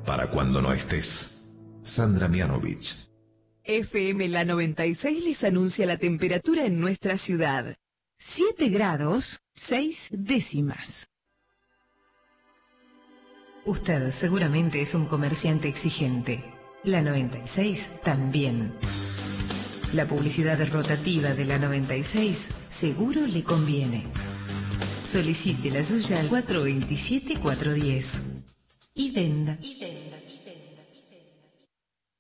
para cuando no estés. Sandra Mianovich. FM La 96 les anuncia la temperatura en nuestra ciudad. 7 grados, 6 décimas. Usted seguramente es un comerciante exigente. La 96 también. La publicidad rotativa de la 96 seguro le conviene. Solicite la suya al 427-410. Y venda.